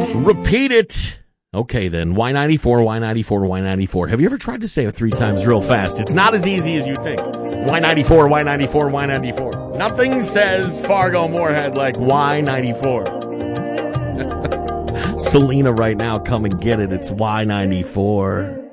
Repeat it. Okay, then. Y94, Y94, Y94. Have you ever tried to say it 3 times real fast? It's not as easy as you think. Y94, Y94, Y94. Nothing says Fargo Moorhead like Y94. Selena right now, come and get it. It's Y94.